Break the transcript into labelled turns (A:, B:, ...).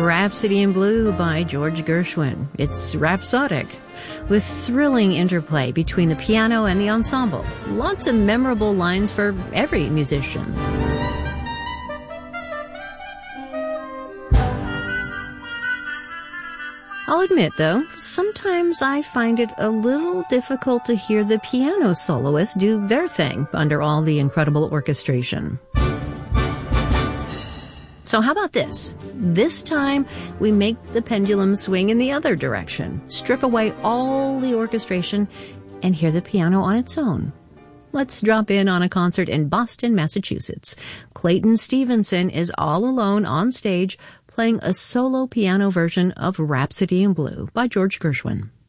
A: Rhapsody in Blue by George Gershwin. It's rhapsodic, with thrilling interplay between the piano and the ensemble. Lots of memorable lines for every musician. I'll admit, though, sometimes I find it a little difficult to hear the piano soloists do their thing under all the incredible orchestration. So how about this? This time, we make the pendulum swing in the other direction, strip away all the orchestration, and hear the piano on its own. Let's drop in on a concert in Boston, Massachusetts. Clayton Stevenson is all alone on stage, playing a solo piano version of Rhapsody in Blue by George Gershwin.